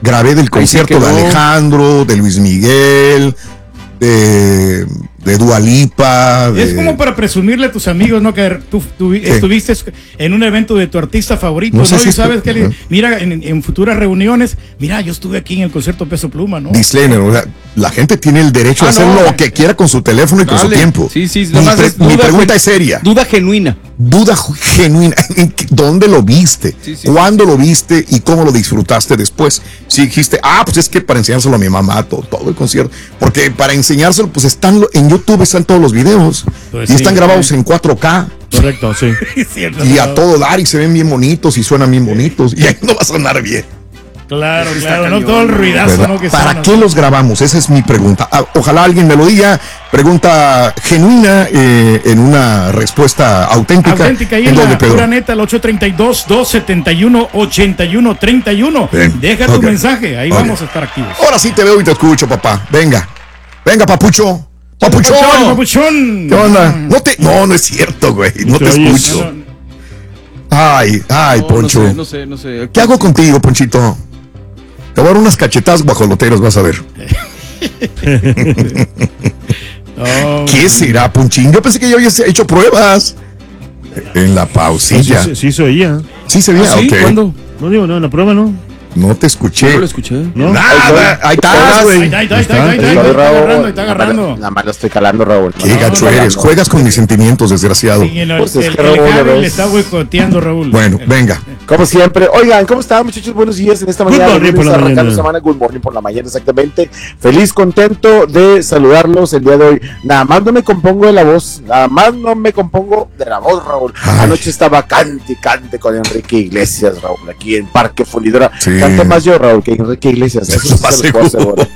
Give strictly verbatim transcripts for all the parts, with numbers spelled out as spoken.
grabé del concierto de Alejandro, de Luis Miguel, de, de Dua Lipa. De... Es como para presumirle a tus amigos, ¿no? Que tú, tú estuviste en un evento de tu artista favorito, ¿no? No sé ¿no? si Y sabes es... que, le, mira, en, en futuras reuniones, mira, yo estuve aquí en el concierto Peso Pluma, ¿no? Disclaimer, o sea, la gente tiene el derecho ah, a hacer no, lo que quiera con su teléfono y Dale. con su tiempo. Sí, sí, mi, pre es mi pregunta es seria. Duda genuina. Duda genuina. ¿Dónde lo viste? Sí, sí, ¿Cuándo sí. lo viste? ¿Y cómo lo disfrutaste después? Si dijiste, ah, pues es que para enseñárselo a mi mamá, todo, todo el concierto. Porque para enseñárselo, pues están en YouTube, están todos los videos. Pues y sí, están grabados sí. en cuatro K. Correcto, sí. Cierto, y a todo dar y se ven bien bonitos y suenan bien bonitos. Y ahí no va a sonar bien. Claro, claro, no todo el ruidazo, ¿no? Que ¿Para sana, qué ¿no? los grabamos? Esa es mi pregunta. Ojalá alguien me lo diga. Pregunta genuina eh, en una respuesta auténtica. Auténtica y en la pura neta, el ocho tres dos, dos siete uno, ocho uno tres uno. Bien. Deja tu okay. mensaje, ahí okay. vamos a estar activos. Ahora sí te veo y te escucho, papá. Venga, venga, papucho. Papuchón, papuchón. ¿Qué onda? No, te, no, no es cierto, güey. No te escucho. No, no. Ay, ay, no, Poncho. No sé, no sé, no sé. ¿Qué hago contigo, Ponchito? Te voy a dar unas cachetadas guajoloteros, vas a ver. oh, ¿Qué será, Ponchín? Yo pensé que yo había hecho pruebas. En la pausilla. Sí, sí, sí se oía. Sí se oía, ¿Ah, sí? ok. ¿Cuándo? No digo, no, en la prueba no. No te escuché. No lo escuché. ¿No? Nada. Ahí está, güey. Ahí está, ahí está, ahí está, ahí está, está agarrando, está agarrando. Nada más lo estoy calando, Raúl. Qué no, gacho no, eres. No, Juegas con mis sentimientos, desgraciado. Sí, el, pues el, es que el, el Javi le está boicoteando, Raúl. Bueno, venga. Como siempre. Oigan, ¿cómo están, muchachos? Buenos días en esta mañana. Good morning por la mañana. Semana. Good morning por la mañana, exactamente. Feliz, contento de saludarlos el día de hoy. Nada más no me compongo de la voz. Nada más no me compongo de la voz, Raúl. Ay. Anoche estaba cante y cante con Enrique Iglesias, Raúl, aquí en Parque Fundidora. Sí. Canté más yo, Raúl, que Enrique Iglesias. Eso, eso se lo puedo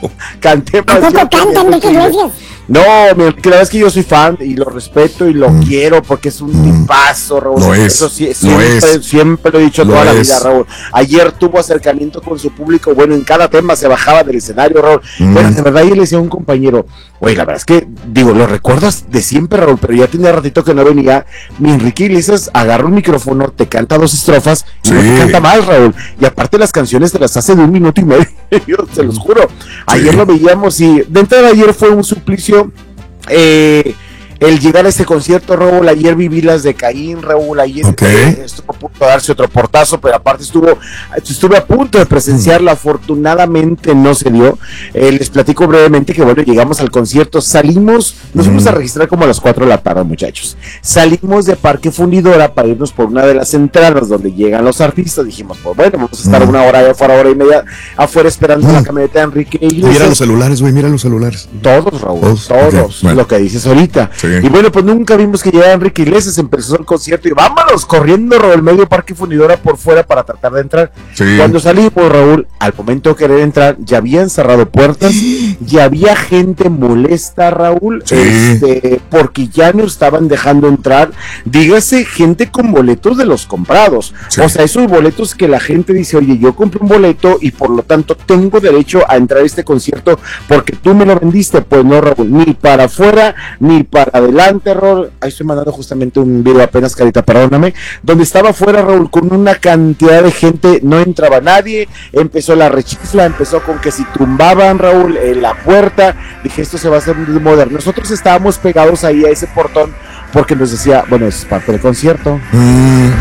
Canté más ¿A poco canta Enrique Iglesias? No, la verdad es que yo soy fan y lo respeto y lo mm. quiero porque es un mm. tipazo, Raúl. Lo es, Eso sí, lo siempre, es. siempre lo he dicho lo toda es. la vida, Raúl. Ayer tuvo acercamiento con su público, bueno, en cada tema se bajaba del escenario, Raúl. Mm. Bueno, de verdad, yo le decía a un compañero, oye, la verdad es que, digo, lo recuerdas de siempre, Raúl, pero ya tenía ratito que no venía. Mi Enrique Iglesias agarra un micrófono, te canta dos estrofas y sí. no te canta mal, Raúl. Y aparte las canciones te las hace de un minuto y medio, se los juro. Ayer sí. lo veíamos y de entrada ayer fue un suplicio. Eh, el llegar a este concierto, Raúl, ayer viví las de Caín, Raúl, ayer okay. eh, estuvo a punto de darse otro portazo, pero aparte estuvo, estuve a punto de presenciarlo, afortunadamente no se dio. Eh, les platico brevemente que bueno, llegamos al concierto, salimos, nos fuimos mm. a registrar como a las cuatro de la tarde, muchachos. Salimos de Parque Fundidora para irnos por una de las entradas donde llegan los artistas, dijimos, pues bueno, vamos a estar mm. una hora allá afuera, hora y media afuera esperando mm. la camioneta de Enrique Iglesias. Mira los celulares, güey, mira los celulares. Todos, Raúl, todos, todos okay. bueno. lo que dices ahorita. Sí. Y bueno, pues nunca vimos que llegara Enrique Iglesias, empezó el concierto y vámonos corriendo, Raúl, medio Parque Fundidora por fuera para tratar de entrar. Sí. Cuando salimos, Raúl, al momento de querer entrar, ya habían cerrado puertas, ya había gente molesta, Raúl, sí. este, porque ya no estaban dejando entrar, dígase, gente con boletos de los comprados. Sí. O sea, esos boletos que la gente dice, oye, yo compré un boleto y por lo tanto tengo derecho a entrar a este concierto porque tú me lo vendiste. Pues no, Raúl, ni para afuera, ni para adelante, Raúl. Ahí estoy mandando justamente un video apenas, Carita, perdóname, donde estaba afuera, Raúl, con una cantidad de gente, no entraba nadie, empezó la rechifla, empezó con que si tumbaban, Raúl, en la puerta, dije, esto se va a hacer muy moderno. Nosotros estábamos pegados ahí a ese portón, porque nos decía, bueno, es parte del concierto. Mm.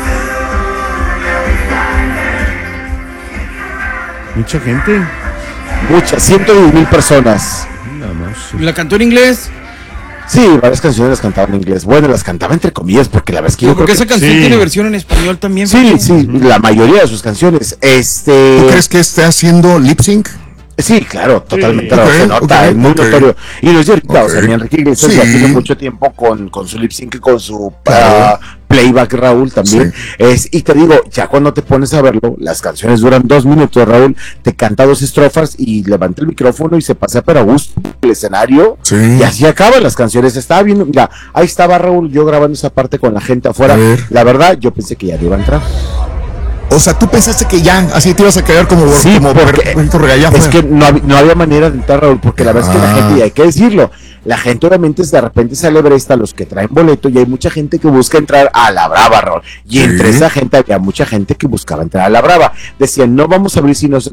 Mucha gente. Mucha, ciento diez mil personas. Nada más. Sí. ¿La cantó en inglés? Sí, varias canciones las cantaba en inglés. Bueno, las cantaba entre comillas, porque la verdad es que sí, yo porque creo esa que canción sí. tiene versión en español también. Sí, porque... sí, la mayoría de sus canciones. Este. ¿Tú crees que esté haciendo lip sync? Sí, claro, totalmente, sí. okay, se nota, okay, es muy okay. notorio. Y no es de ahorita, okay. o sea, mi Enrique Iglesias sí. ya tiene mucho tiempo con, con su lip sync y con su claro. uh, playback, Raúl, también. Sí. Es, y te digo, ya cuando te pones a verlo, las canciones duran dos minutos, Raúl, te canta dos estrofas y levanta el micrófono y se pasa pero a gusto el escenario, sí. y así acaban las canciones. Estaba viendo, mira, ahí estaba Raúl, yo grabando esa parte con la gente afuera. La verdad, yo pensé que ya no iba a entrar. O sea, tú pensaste que ya, así te ibas a quedar como, sí, como porque, es que no, no había manera de entrar, Raúl, porque la verdad es que la gente, y hay que decirlo, la gente obviamente de repente sale bresta, los que traen boleto, y hay mucha gente que busca entrar a la brava, Raúl, y sí. entre esa gente había mucha gente que buscaba entrar a la brava, decían, no vamos a abrir si no